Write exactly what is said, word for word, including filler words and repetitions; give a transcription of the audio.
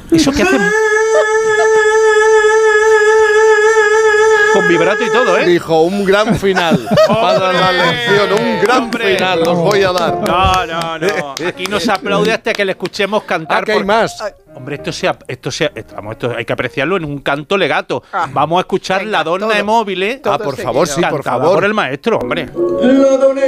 Eso que hace... Con vibrato y todo, ¿eh? Dijo, un gran final para la lección, un gran hombre, final, los voy a dar. No, no, no. Aquí no se aplaude hasta que le escuchemos cantar. ¿A qué hay más? Hombre, esto sea, esto sea, esto, vamos, esto hay que apreciarlo en un canto legato. Ah, vamos a escuchar venga, La Donna è Mobile. Ah, por favor, sí, por favor. Por el maestro, hombre. La Donna